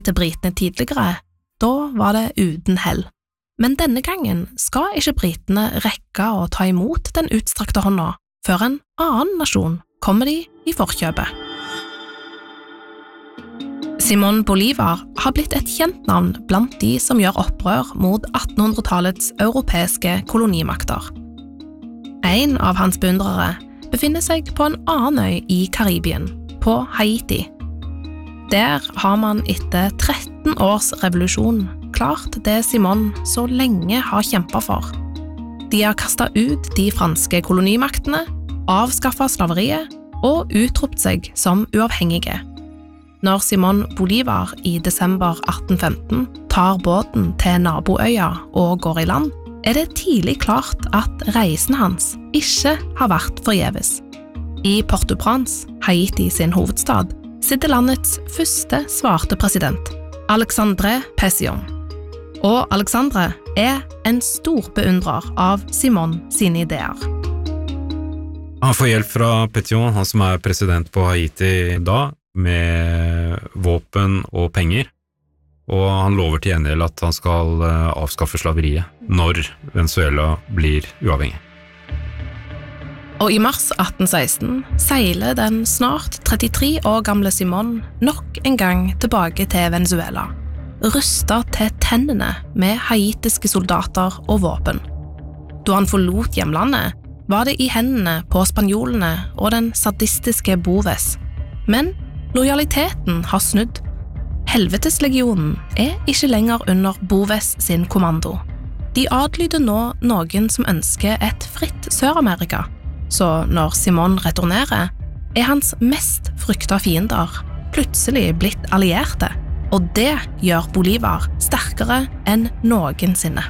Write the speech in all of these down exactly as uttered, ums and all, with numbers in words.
til britene tidligere, da var det uten hell. Men denne gangen skal ikke britene rekke å ta imot den utstrakte hånda før en annen nasjon kommer de i forkjøpet. Simón Bolívar har blitt et kjent navn blant de som gjør opprør mot attenhundretallets europeiske kolonimakter. En av hans beundrere befinner seg på en annen øy i Karibien, på Haiti. Der har man etter tretten års revolusjon klart det Simón så lenge har kjempet for. De har kastet ut de franske kolonimaktene, avskaffet slaveriet og utropt seg som uavhengige. Når Simón Bolívar i desember atten femten tar båten til naboøya og går i land, er det tidlig klart at reisen hans ikke har vært forgjeves. I Port-au-Prince, Haiti sin hovedstad, sitter landets første svarte president, Alexandre Pétion. Og Alexandre er en stor beundrer av Simón sine ideer. Han får hjelp fra Pétion, han som er president på Haiti da, med våpen og penger, og han lover til gjengjeld at han skal avskaffe slaveriet når Venezuela blir uavhengig. Og i mars atten seksten seiler den snart trettitre år gamle Simón nok en gang tilbake til Venezuela, rustet til tennene med haitiske soldater og våpen. Da han forlot hjemlandet, var det i hendene på spanjolene og den sadistiske Boves. Men lojaliteten har snudd. Helveteslegionen er ikke lenger under Boves sin kommando. De adlyder nå noen som ønsker et fritt Sør-Amerika, så når Simón returnerer, er hans mest frykta fiender plutselig blitt allierte, og det gjør Bolívar sterkere enn noensinne.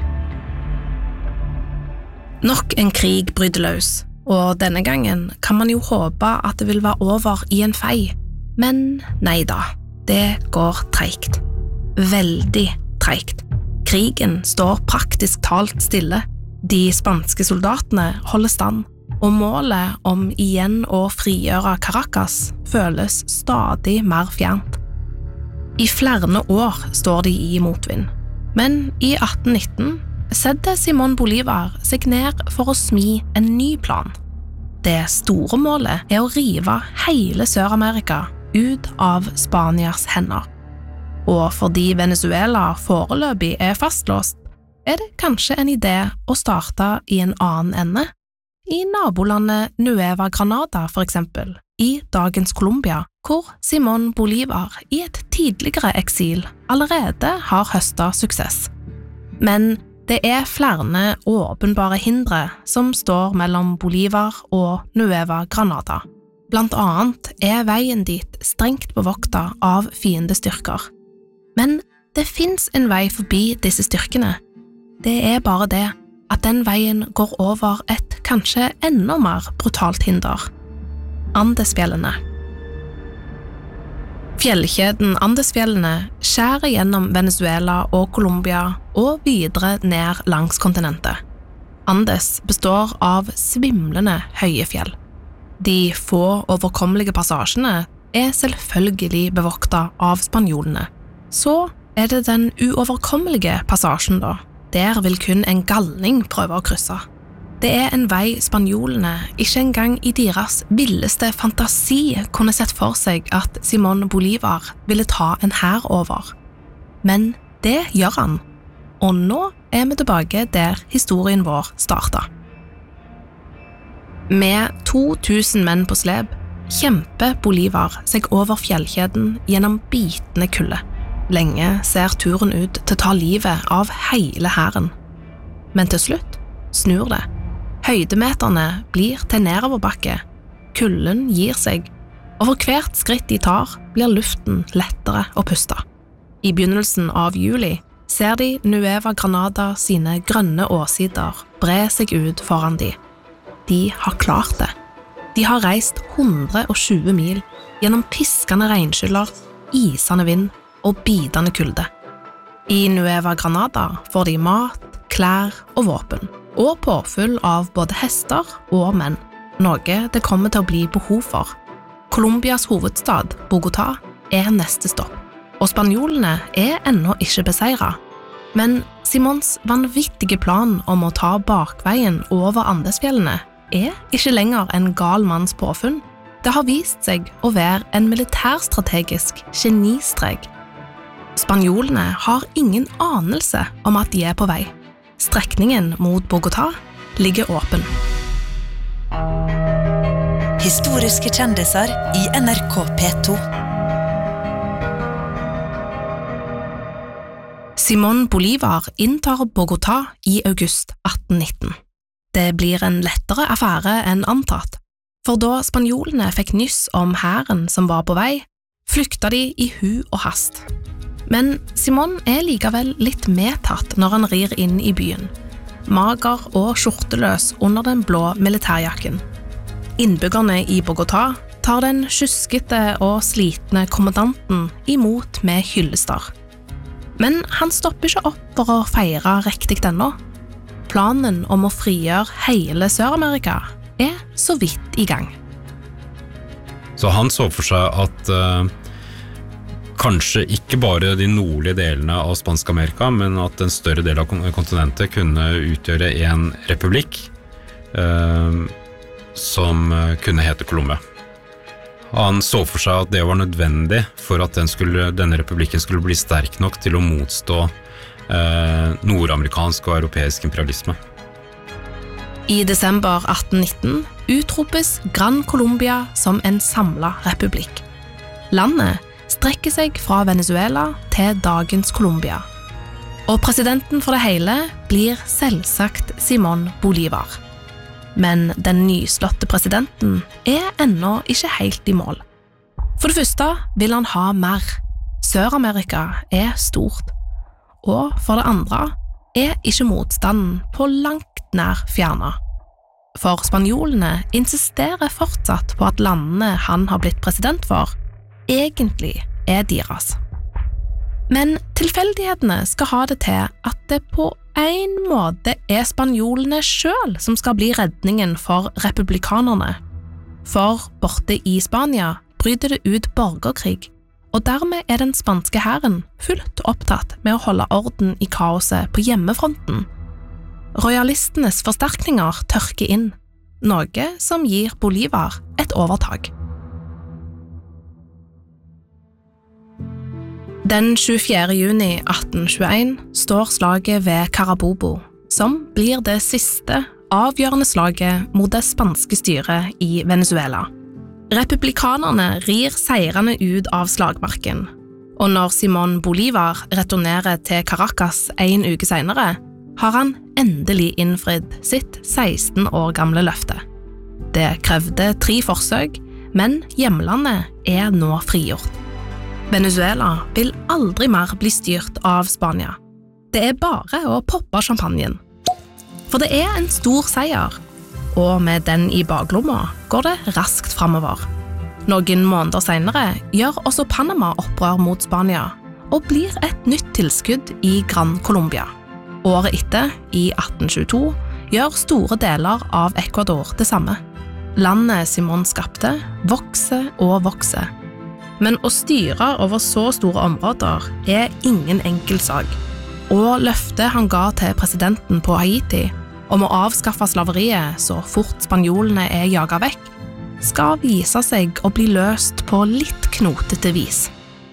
Nok en krig bryter løs, og denne gangen kan man jo håpe at det vil være over i en fei. Men nei da, det går treigt. Veldig treigt. Krigen står praktisk talt stille. De spanske soldatene holder stand, og målet om igjen å frigjøre Caracas føles stadig mer fjernt. I flere år står de i motvind, men i atten nitten setter Simón Bolívar seg ned for å smi en ny plan. Det store målet er å rive hele Sør-Amerika ut av Spanias hender. Og fordi Venezuela foreløpig er fastlåst, er det kanskje en idé å starte i en annen ende. I nabolandet Nueva Granada for eksempel, i dagens Colombia, hvor Simón Bolívar i et tidligere eksil allerede har høstet suksess. Men det er flere åpenbare hindre som står mellom Bolívar og Nueva Granada. Blant annet er veien dit strengt bevoktet av fiendestyrker. Men det finnes en vei forbi disse styrkene. Det er bare det at den veien går over et kanskje enda mer brutalt hinder. Andesfjellene. Fjellkjeden Andesfjellene skjærer gjennom Venezuela og Colombia og videre ned langs kontinentet. Andes består av svimlende høye fjell. De få overkommelige passasjene er selvfølgelig bevoktet av spanjolene. Så er det den uoverkommelige passasjen da. Der vil kun en galning prøve å krysse. Det er en vei spanjolene ikke engang i deres villeste fantasi kunne sett for seg at Simón Bolívar ville ta en hær over. Men det gjør han, og nå er vi tilbake der historien vår startet. Med to tusen menn på slep kjemper Bolívar seg over fjellkjeden gjennom bitende kulde. Lenge ser turen ut til å ta livet av hele hæren. Men til slutt snur det. Høydemeterne blir til nedoverbakke. Kulden gir seg, og for hvert skritt de tar blir luften lettere å puste. I begynnelsen av juli ser de Nueva Granada sine grønne åsider bre seg ut foran de. De har klart det. De har reist hundre og tjue mil gjennom piskende regnskyller, isende vind og bidende kulde. I Nueva Granada får de mat, klær og våpen, og påfyll av både hester og menn, noe det kommer til å bli behov for. Colombias hovedstad, Bogotá, er neste stopp, og spanjolene er ennå ikke beseiret. Men Simons vanvittige plan om å ta bakveien over Andesfjellene er ikke lenger en gal manns påfunn. Det har vist seg å være en militærstrategisk genistrek. Spanjolene har ingen anelse om at de er på vei. Strekningen mot Bogotá ligger åpen. Historiske kjendiser i N R K P to. Simón Bolívar inntar Bogotá i august atten nitten. Det blir en lettere affære enn antatt, for da spanjolene fikk nyss om hæren som var på vei, flykta de i hu og hast. Men Simón er likevel litt medtatt når han rir inn i byen, mager og skjorteløs under den blå militærjakken. Innbyggerne i Bogotá tar den kjuskete og slitne kommandanten imot med hyllester. Men han stopper ikke opp for å feire riktig ennå. Planen om å frigjøre hele Sør-Amerika er så vidt i gang. Så han så for seg at uh, kanskje ikke bare de nordlige delene av Spansk-Amerika, men at en større del av kontinentet kunne utgjøre en republikk uh, som kunne hete Colombia. Han så for seg at det var nødvendig for at den skulle, denne republikken skulle bli sterk nok til å motstå eh, nordamerikansk og europeisk imperialisme. I desember atten nitten utropes Gran Colombia som en samlet republikk. Landet strekker seg fra Venezuela til dagens Colombia. Og presidenten for det hele blir selvsagt Simón Bolívar. Men den nyslåtte presidenten er ennå ikke helt i mål. For det første vil han ha mer. Sør-Amerika er stort. Og for det andre er ikke motstanden på langt nær fjernet. For spanjolene insisterer fortsatt på at landene han har blitt president for, egentlig er deres. Men tilfeldighetene skal ha det til at det på en måte er spanjolene selv som skal bli redningen for republikanerne. For borte i Spania bryter det ut borgerkrig, og dermed er den spanske hæren fullt opptatt med å holde orden i kaoset på hjemmefronten. Royalistenes forsterkninger tørker inn, noe som gir Bolívar et overtak. Den tjuefjerde juni atten tjueen står slaget ved Carabobo, som blir det siste avgjørende slaget mot det spanske styret i Venezuela. Republikanerne rir seirende ut av slagmarken, og når Simón Bolívar returnerer til Caracas en uke senere, har han endelig innfridd sitt seksten år gamle løfte. Det krevde tre forsøk, men hjemlandet er nå frigjort. Venezuela vil aldri mer bli styrt av Spania. Det er bare å poppe champagnen. For det er en stor seier, og med den i baklomma går det raskt fremover. Noen måneder senere gjør også Panama opprør mot Spania, og blir et nytt tilskudd i Gran Colombia. Året etter, i atten tjueto, gjør store deler av Ecuador det samme. Landet Simón skapte vokser og vokser. Men å styre over så store områder er ingen enkel sak. Og løftet han ga til presidenten på Haiti om å avskaffe slaveriet så fort spanjolene er jaget vekk, skal vise seg å bli løst på litt knotete vis.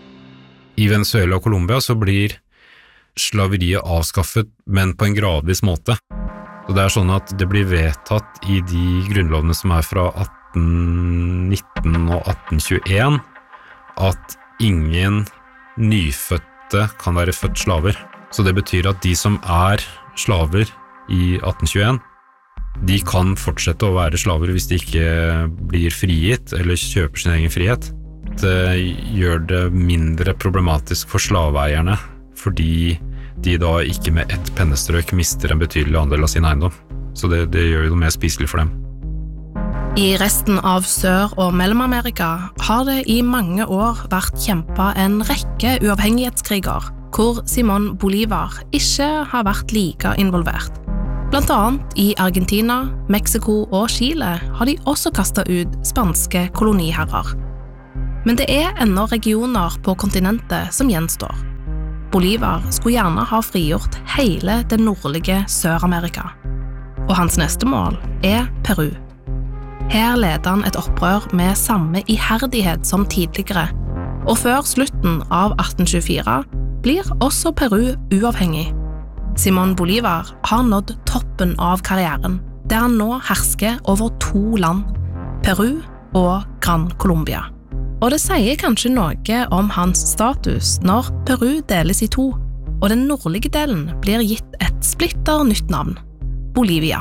I Venezuela og Colombia så blir slaveriet avskaffet, men på en gradvis måte. Så det er sånn at det blir vedtatt i de grunnlovene som er fra atten nitten og atten tjueen, at ingen nyfødte kan være født slaver. Så det betyr at de som er slaver i atten tjueen, de kan fortsette å være slaver hvis de ikke blir frigitt eller kjøper sin egen frihet. Det gjør det mindre problematisk for slaveeierne, fordi de da ikke med ett pennestrøk mister en betydelig andel av sin eiendom. Så det, det gjør det mer spiselig for dem. I resten av Sør- og Mellom-Amerika har det i mange år vært kjempet en rekke uavhengighetskriger, hvor Simón Bolívar ikke har vært like involvert. Blant annet i Argentina, Mexico og Chile har de også kastet ut spanske koloniherrer. Men det er ennå regioner på kontinentet som gjenstår. Bolívar skulle gjerne ha frigjort hele det nordlige Sør-Amerika. Og hans neste mål er Peru. Her leder han et opprør med samme iherdighet som tidligere, og før slutten av atten tjuefire blir også Peru uavhengig. Simón Bolívar har nådd toppen av karrieren, der han nå hersker over to land, Peru og Gran Colombia. Og det sier kanskje noe om hans status når Peru deles i to, og den nordlige delen blir gitt et splitter nytt navn, Bolivia.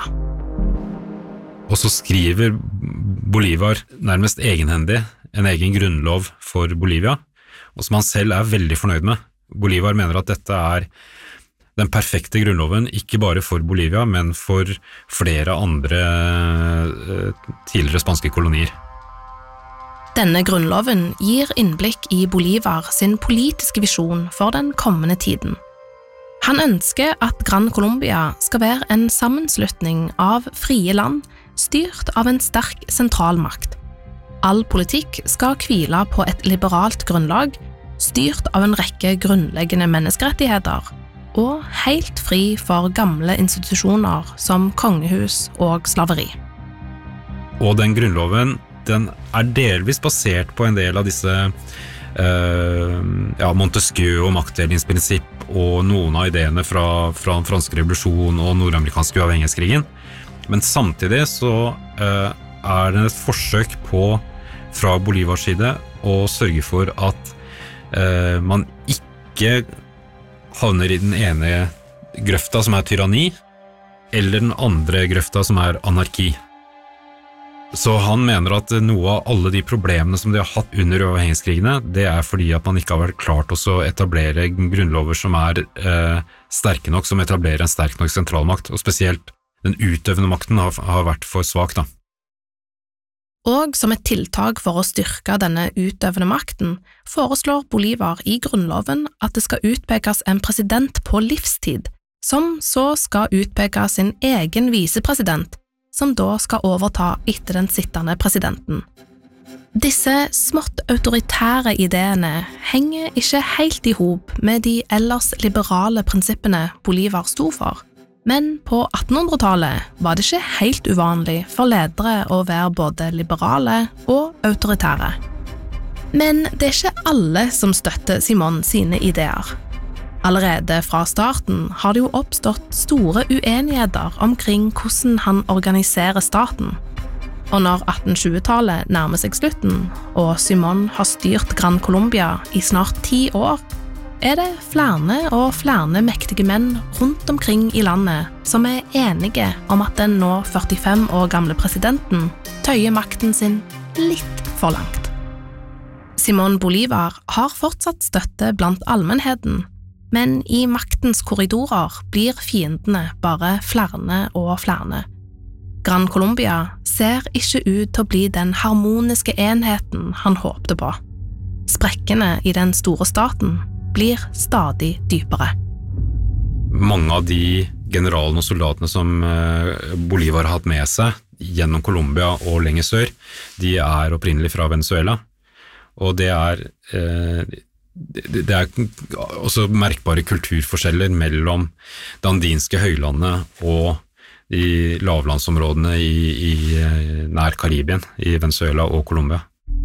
Og så skriver Bolívar nærmest egenhendig en egen grunnlov for Bolivia, og som han selv er veldig fornøyd med. Bolívar mener at dette er den perfekte grunnloven, ikke bare for Bolivia, men for flere andre tidligere spanske kolonier. Denne grunnloven gir innblikk i Bolívar sin politiske visjon for den kommende tiden. Han ønsker at Gran Colombia skal være en sammenslutning av frie land, styrt av en sterk sentralmakt. All politikk skal hvile på et liberalt grunnlag, styrt av en rekke grunnleggende menneskerettigheter, og helt fri for gamle institusjoner som kongehus og slaveri. Og den grunnloven, den er delvis basert på en del av disse eh, ja, Montesquieu og maktdelingsprinsipp og noen av ideene fra, fra den franske revolusjon og nordamerikanske uavhengighetskrigen. Men samtidig så eh, er det et forsøk på fra Bolívars side å sørge for at eh, man ikke havner i den ene grøfta som er tyranni, eller den andre grøfta som er anarki. Så han mener at noe av alle de problemene som de har hatt under uavhengighetskrigene, det er fordi at man ikke har vært klart å etablere grunnlover som er eh, sterke nok, som etablerer en sterk nok sentralmakt, og spesielt den utøvende makten har, har vært for svak da. Og som et tiltak for å styrke denne utøvende makten, foreslår Bolívar i grunnloven at det skal utpekes en president på livstid, som så skal utpeke sin egen visepresident, som da skal overta etter den sittende presidenten. Disse smått autoritære ideene henger ikke helt i hop med de ellers liberale prinsippene Bolívar sto for, men på attenhundretallet var det ikke helt uvanlig for ledere å være både liberale og autoritære. Men det er ikke alle som støtter Simón sine ideer. Allerede fra starten har det jo oppstått store uenigheter omkring hvordan han organiserer staten. Og når atten tjue-tallet nærmer seg slutten, og Simón har styrt Gran Colombia i snart ti år, er det flere og flere mektige menn rundt omkring i landet som er enige om at den nå førtifem år gamle presidenten tøyer makten sin litt for langt. Simón Bolívar har fortsatt støtte blant allmennheten, men i maktens korridorer blir fiendene bare flere og flere. Gran Colombia ser ikke ut til å bli den harmoniske enheten han håpte på. Sprekkene i den store staten blir stadig dypere. Mange av de generalene og soldatene som Bolívar har hatt med seg gjennom Colombia og lenger sør, de er opprinnelig fra Venezuela, og det er eh, det er også merkbare kulturforskjeller mellom det andinske høylandet og de lavlandsområdene i, i nær Karibien, i Venezuela og Colombia.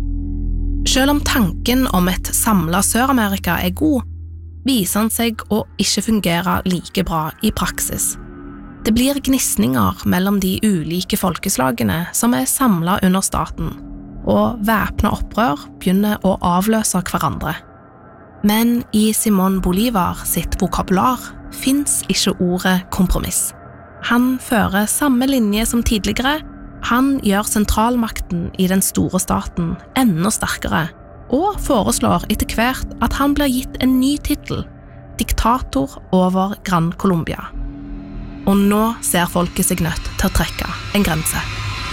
Selv om tanken om et samlet Sør-Amerika er god, viser han seg å ikke fungere like bra i praksis. Det blir gnisninger mellom de ulike folkeslagene som er samlet under staten, og væpnet opprør begynner å avløse hverandre. Men i Simón Bolívar sitt vokabular finnes ikke ordet kompromiss. Han fører samme linje som tidligere, han gjør sentralmakten i den store staten enda sterkere, og foreslår etter hvert at han blir gitt en ny titel, diktator over Gran Colombia. Og nå ser folket seg nødt til å trekke en grense.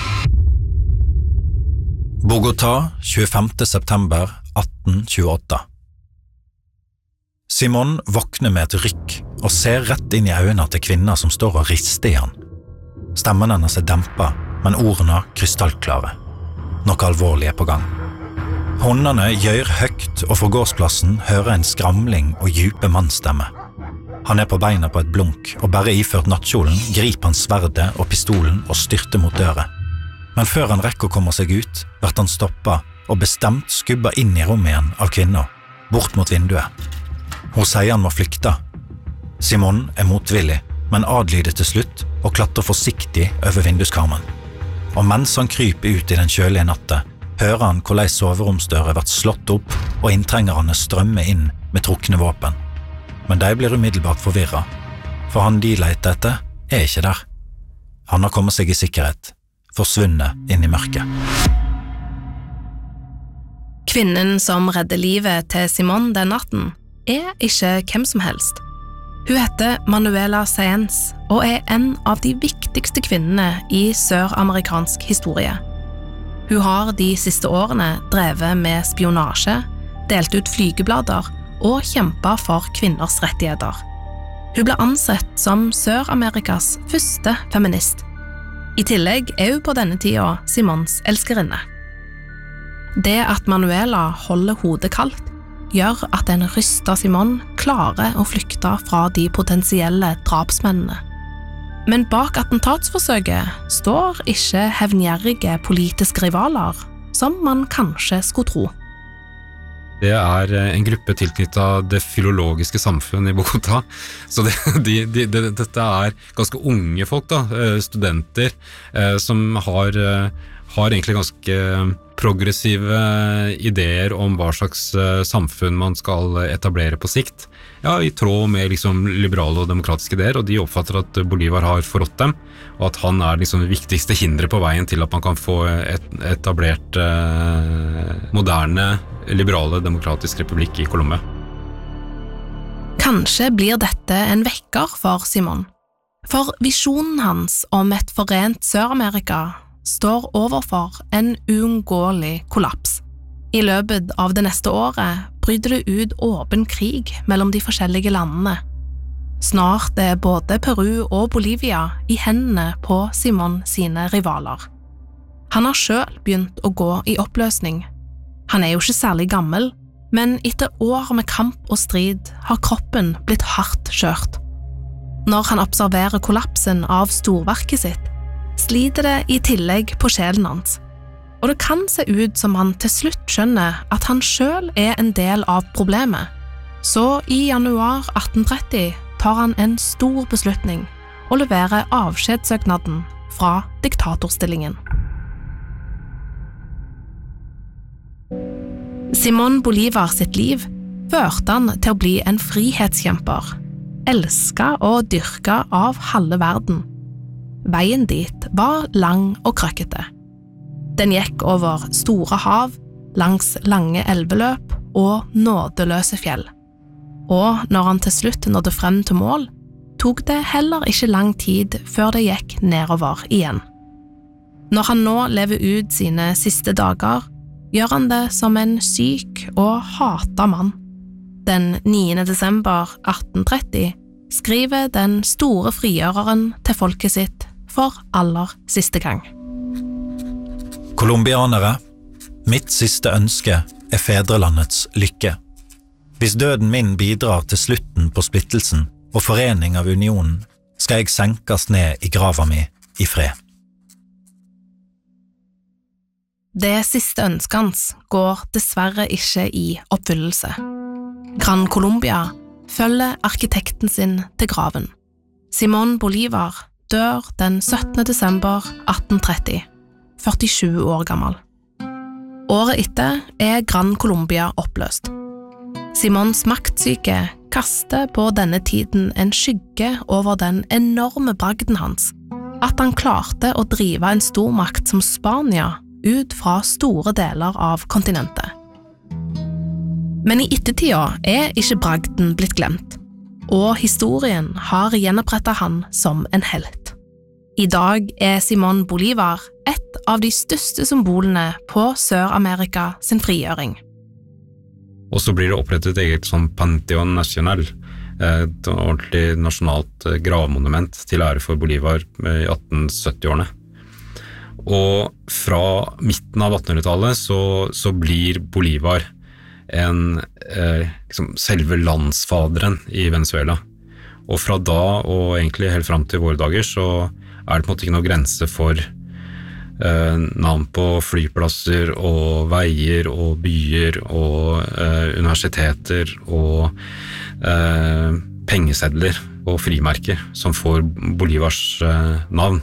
Bogotá, tjuefemte september atten tjueåtte. Simón våkner med et rykk og ser rett inn i øynene til kvinner som står og rister i han. Stemmen hennes er dempet, men ordene krystallklare. Noe alvorlig er på gang. Hundene gjør høyt, og fra gårdsplassen hører en skramling og djupe mannsstemme. Han er på beina på et blunk, og bare iført nattkjolen griper han sverdet og pistolen og styrter mot døra. Men før han rekker å komme seg ut, blir han stoppet og bestemt skubba inn i rommet igjen av kvinna, bort mot vinduet. Hun sier han må flykte. Simon er motvillig, men adlyder til slutt og klatrer forsiktig over vinduskarmen. Og mens han kryper ut i den kjølige natta, hører han hvordan soveromsdører blir slått opp og inntrengerne strømmer inn med trukne våpen. Men de blir umiddelbart forvirret, for han de leter etter er ikke der. Han har kommet seg i sikkerhet, forsvunnet inn i mørket. Kvinnen som redder livet til Simon den natten, er ikke hvem som helst. Hun heter Manuela Sáenz og er en av de viktigste kvinnene i søramerikansk historie. Hun har de siste årene drevet med spionasje, delt ut flygeblader og kjempet for kvinners rettigheter. Hun ble ansett som Sør-Amerikas første feminist. I tillegg er hun på denne tida Simons elskerinne. Det at Manuela holder hodet kaldt, gjør at en rystet Simon klarer å flykte fra de potensielle drapsmennene. Men bak attentatsforsøket står ikke hevngjerrige politiske rivaler, som man kanskje skulle tro. Det er en gruppe tilknyttet det filologiske samfunn i Bogotá, så det, de, de, de, dette er ganske unge folk, da, studenter, som har, har egentlig ganske progressive ideer om hva slags samfunn man skal etablere på sikt. Ja, i tråd med liksom liberale og demokratiske ideer, og de oppfatter at Bolívar har forrådt dem, og at han er liksom det viktigste hindret på veien til at man kan få et etablert eh, moderne, liberale, demokratisk republikk i Colombia. Kanskje blir dette en vekker for Simon, for visjonen hans om et forent Sør-Amerika står overfor en uunngåelig kollaps. I løpet av det neste året bryter det ut åpen krig mellom de forskjellige landene. Snart er både Peru og Bolivia i hendene på Simon sine rivaler. Han har selv begynt å gå i oppløsning. Han er jo ikke særlig gammel, men etter år med kamp og strid har kroppen blitt hardt skjørt. Når han observerer kollapsen av storverket sitt, sliter det i tillegg på sjelen hans. Og det kan se ut som han til slutt skjønner at han selv er en del av problemet. Så i januar atten tretti tar han en stor beslutning og leverer avskjedssøknaden fra diktatorstillingen. Simon Bolívar sitt liv førte han til å bli en frihetskjemper, elsket og dyrket av halve verden. Veien dit var lang og krøkkete. Den gikk over store hav, langs lange elveløp og nådeløse fjell. Og når han til slutt nådde frem til mål, tok det heller ikke lang tid før det gikk nedover igjen. Når han nå lever ut sine siste dager, gjør han det som en syk og hatet mann. Den niende desember atten tretti skriver den store frigjøreren til folket sitt for aller siste gang. Kolumbianere, mitt siste ønske er fedrelandets lykke. Hvis døden min bidrar til slutten på splittelsen og forening av unionen, skal jeg senkes ned i grava mi i fred. Det siste ønsket hans går dessverre ikke i oppfyllelse. Gran Colombia følger arkitekten sin til graven. Simon Bolívar dør den syttende desember atten tretti, førtisju år gammel. Året etter er Gran Colombia oppløst. Simons maktsyke kaster på denne tiden en skygge over den enorme bragden hans, at han klarte å drive en stormakt som Spania ut fra store deler av kontinentet. Men i ettertida er ikke bragden blitt glemt, og historien har gjenopprettet han som en helt. I dag er Simon Bolívar et av de største symbolene på Sør-Amerika sin frigjøring. Og så blir det opprettet et eget sånn Panteón Nacional, et ordentlig nasjonalt gravmonument til ære for Bolívar i atten sytti-årene. Og fra midten av attenhundretallet så, så blir Bolivar en, eh, liksom selve landsfaderen i Venezuela. Og fra da og egentlig helt frem til våre dager så er det på en måte ikke noe grense for eh, navn på flyplasser og veier og byer og eh, universiteter og eh, pengesedler og frimerker som får Bolivars eh, navn.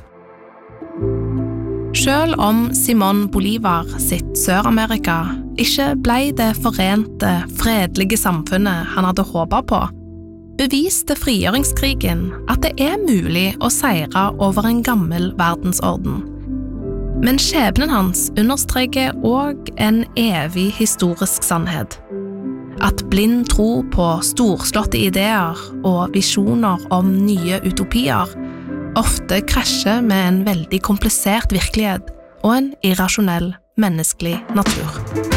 Selv om Simón Bolívar sitt Sør-Amerika ikke ble det forente, fredelige samfunnet han hadde håpet på, beviste frigjøringskrigen at det er mulig å seire over en gammel verdensorden. Men skjebnen hans understreker også en evig historisk sannhet. At blind tro på storslåtte ideer og visjoner om nye utopier ofte krasjer med en veldig komplisert virkelighet og en irrasjonell menneskelig natur.